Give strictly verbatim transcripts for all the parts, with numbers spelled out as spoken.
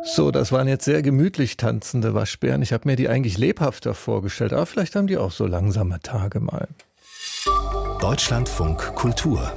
So, das waren jetzt sehr gemütlich tanzende Waschbären. Ich habe mir die eigentlich lebhafter vorgestellt, aber vielleicht haben die auch so langsame Tage mal. Deutschlandfunk Kultur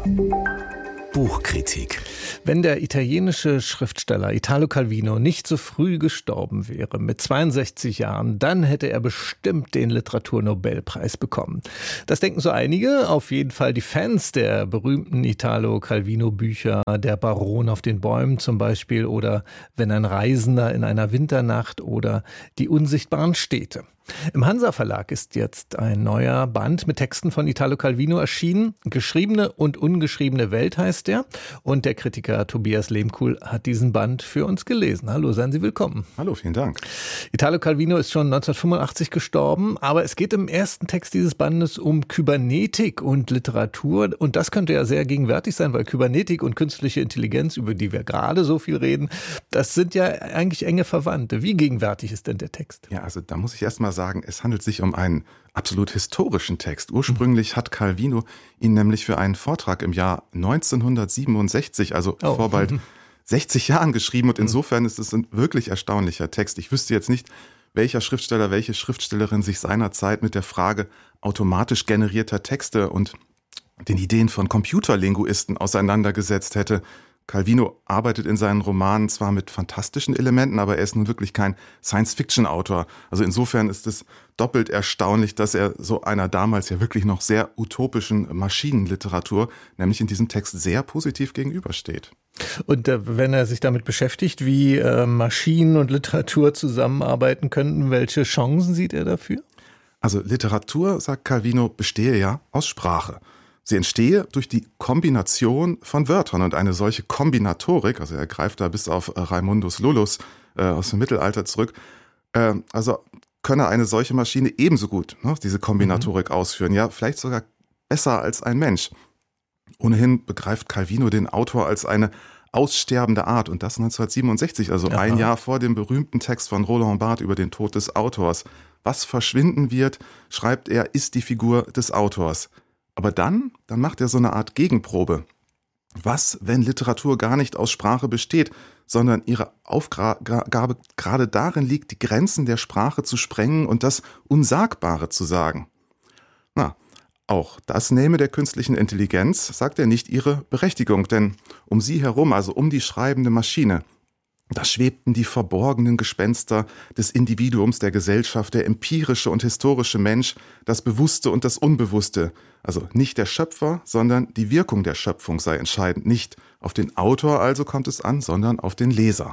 Buchkritik. Wenn der italienische Schriftsteller Italo Calvino nicht so früh gestorben wäre, mit zweiundsechzig Jahren, dann hätte er bestimmt den Literaturnobelpreis bekommen. Das denken so einige, auf jeden Fall die Fans der berühmten Italo Calvino-Bücher, Der Baron auf den Bäumen zum Beispiel, oder Wenn ein Reisender in einer Winternacht oder Die unsichtbaren Städte. Im Hansa Verlag ist jetzt ein neuer Band mit Texten von Italo Calvino erschienen. Geschriebene und ungeschriebene Welt heißt der. Und der Kritiker Tobias Lehmkuhl hat diesen Band für uns gelesen. Hallo, seien Sie willkommen. Hallo, vielen Dank. Italo Calvino ist schon neunzehnhundertfünfundachtzig gestorben, aber es geht im ersten Text dieses Bandes um Kybernetik und Literatur. Und das könnte ja sehr gegenwärtig sein, weil Kybernetik und künstliche Intelligenz, über die wir gerade so viel reden, das sind ja eigentlich enge Verwandte. Wie gegenwärtig ist denn der Text? Ja, also da muss ich erst mal sagen, es handelt sich um einen absolut historischen Text. Ursprünglich hat Calvino ihn nämlich für einen Vortrag im Jahr neunzehnhundertsiebenundsechzig, also oh. vor bald sechzig Jahren geschrieben. Und insofern ist es ein wirklich erstaunlicher Text. Ich wüsste jetzt nicht, welcher Schriftsteller, welche Schriftstellerin sich seinerzeit mit der Frage automatisch generierter Texte und den Ideen von Computerlinguisten auseinandergesetzt hätte. Calvino arbeitet in seinen Romanen zwar mit fantastischen Elementen, aber er ist nun wirklich kein Science-Fiction-Autor. Also insofern ist es doppelt erstaunlich, dass er so einer damals ja wirklich noch sehr utopischen Maschinenliteratur, nämlich in diesem Text, sehr positiv gegenübersteht. Und äh, wenn er sich damit beschäftigt, wie äh, Maschinen und Literatur zusammenarbeiten könnten, welche Chancen sieht er dafür? Also Literatur, sagt Calvino, bestehe ja aus Sprache. Sie entstehe durch die Kombination von Wörtern, und eine solche Kombinatorik, also er greift da bis auf Raimundus Lullus äh, aus dem Mittelalter zurück, äh, also könne eine solche Maschine ebenso gut ne, diese Kombinatorik mhm. ausführen, ja vielleicht sogar besser als ein Mensch. Ohnehin begreift Calvino den Autor als eine aussterbende Art, und das neunzehnhundertsiebenundsechzig, also Aha. ein Jahr vor dem berühmten Text von Roland Barthes über den Tod des Autors. Was verschwinden wird, schreibt er, ist die Figur des Autors. Aber dann, dann macht er so eine Art Gegenprobe. Was, wenn Literatur gar nicht aus Sprache besteht, sondern ihre Aufgabe gerade darin liegt, die Grenzen der Sprache zu sprengen und das Unsagbare zu sagen? Na, auch das nähme der künstlichen Intelligenz, sagt er, nicht ihre Berechtigung, denn um sie herum, also um die schreibende Maschine, da schwebten die verborgenen Gespenster des Individuums, der Gesellschaft, der empirische und historische Mensch, das Bewusste und das Unbewusste. Also nicht der Schöpfer, sondern die Wirkung der Schöpfung sei entscheidend. Nicht auf den Autor also kommt es an, sondern auf den Leser.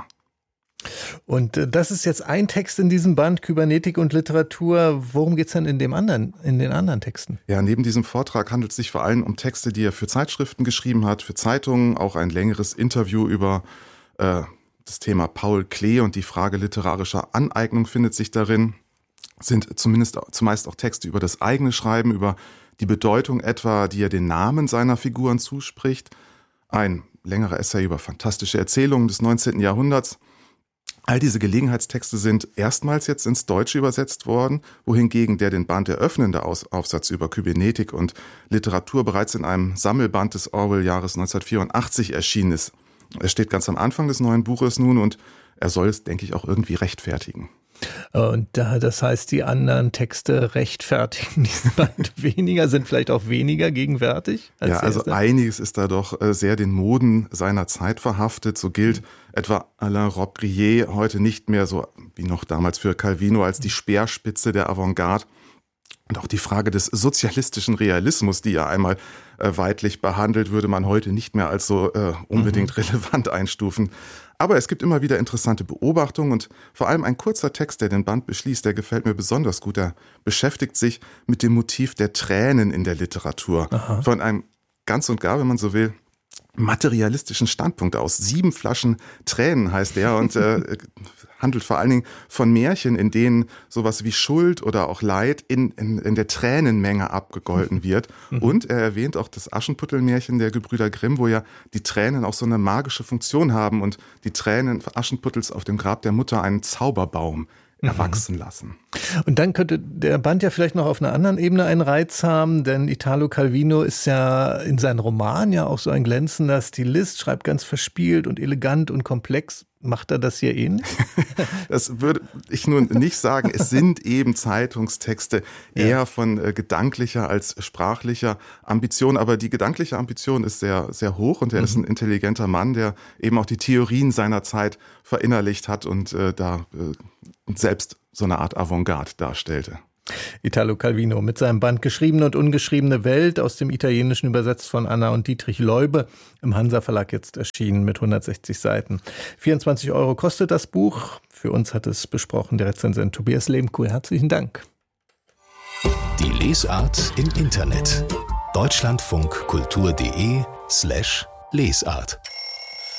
Und äh, das ist jetzt ein Text in diesem Band, Kybernetik und Literatur. Worum geht's denn in dem anderen, in den anderen Texten? Ja, neben diesem Vortrag handelt es sich vor allem um Texte, die er für Zeitschriften geschrieben hat, für Zeitungen, auch ein längeres Interview über äh, das Thema Paul Klee und die Frage literarischer Aneignung findet sich darin, sind zumindest zumeist auch Texte über das eigene Schreiben, über die Bedeutung etwa, die er den Namen seiner Figuren zuspricht, ein längerer Essay über fantastische Erzählungen des neunzehnten Jahrhunderts. All diese Gelegenheitstexte sind erstmals jetzt ins Deutsche übersetzt worden, wohingegen der den Band eröffnende Aufsatz über Kybernetik und Literatur bereits in einem Sammelband des Orwell-Jahres neunzehnhundertvierundachtzig erschienen ist. Er steht ganz am Anfang des neuen Buches nun und er soll es, denke ich, auch irgendwie rechtfertigen. Und das heißt, die anderen Texte rechtfertigen diesen Band weniger, sind vielleicht auch weniger gegenwärtig? Als ja, also einiges ist da doch sehr den Moden seiner Zeit verhaftet. So gilt mhm. etwa Alain Robbe-Grillet heute nicht mehr so wie noch damals für Calvino als die Speerspitze der Avantgarde. Und auch die Frage des sozialistischen Realismus, die ja einmal äh, weidlich behandelt, würde man heute nicht mehr als so äh, unbedingt mhm. relevant einstufen. Aber es gibt immer wieder interessante Beobachtungen und vor allem ein kurzer Text, der den Band beschließt, der gefällt mir besonders gut. Er beschäftigt sich mit dem Motiv der Tränen in der Literatur. Aha. Von einem ganz und gar, wenn man so will, materialistischen Standpunkt aus. Sieben Flaschen Tränen heißt er und äh, handelt vor allen Dingen von Märchen, in denen sowas wie Schuld oder auch Leid in, in, in der Tränenmenge abgegolten wird. Mhm. Und er erwähnt auch das Aschenputtel-Märchen der Gebrüder Grimm, wo ja die Tränen auch so eine magische Funktion haben und die Tränen Aschenputtels auf dem Grab der Mutter einen Zauberbaum erwachsen lassen. Und dann könnte der Band ja vielleicht noch auf einer anderen Ebene einen Reiz haben, denn Italo Calvino ist ja in seinen Romanen ja auch so ein glänzender Stilist, schreibt ganz verspielt und elegant und komplex. Macht er das hier ähnlich? Das würde ich nun nicht sagen. Es sind eben Zeitungstexte eher ja. von äh, gedanklicher als sprachlicher Ambition. Aber die gedankliche Ambition ist sehr, sehr hoch und er mhm. ist ein intelligenter Mann, der eben auch die Theorien seiner Zeit verinnerlicht hat und äh, da äh, selbst so eine Art Avantgarde darstellte. Italo Calvino mit seinem Band Geschriebene und ungeschriebene Welt, aus dem Italienischen übersetzt von Anna und Dietrich Leube, im Hansa Verlag jetzt erschienen mit hundertsechzig Seiten. vierundzwanzig Euro kostet das Buch. Für uns hat es besprochen der Rezensent Tobias Lehmkuhl. Herzlichen Dank. Die Lesart im Internet. deutschlandfunkkultur.de slash Lesart